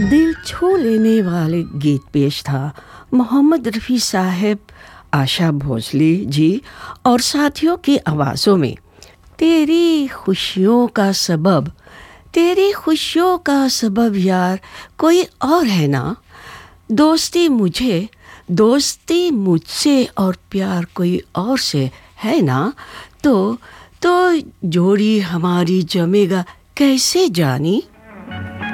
दिल छू लेने वाले गीत पेश था मोहम्मद रफ़ी साहब, आशा भोसले जी और साथियों की आवाज़ों में। तेरी खुशियों का सबब, तेरी खुशियों का सबब यार कोई और है ना। दोस्ती मुझसे और प्यार कोई और से है ना। तो जोड़ी हमारी जमेगा कैसे जानी।